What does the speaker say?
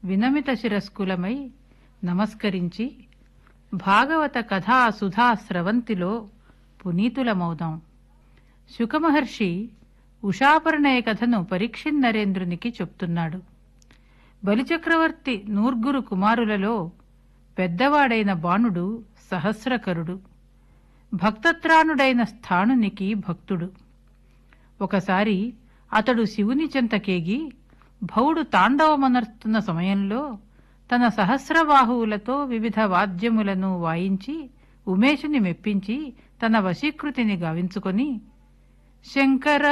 వినమిత శిరస్కులమై నమస్కరించి భాగవత కథా సుధా స్రవంతిలో పునీతులమౌదాం. శుకమహర్షి ఉషాపరిణయ కథను పరీక్షిన్నరేంద్రునికి చెప్తున్నాడు. బలిచక్రవర్తి నూర్గురు కుమారులలో పెద్దవాడైన బాణుడు సహస్రకరుడు, భక్తత్రాణుడైన స్థాణునికి భక్తుడు. ఒకసారి అతడు శివుని చెంతకేగి భవుడు తాండవమనర్తున్న సమయంలో తన సహస్రబాహువులతో వివిధ వాద్యములను వాయించి ఉమేషుని మెప్పించి తన వశీకృతిని గావించుకొని శంకర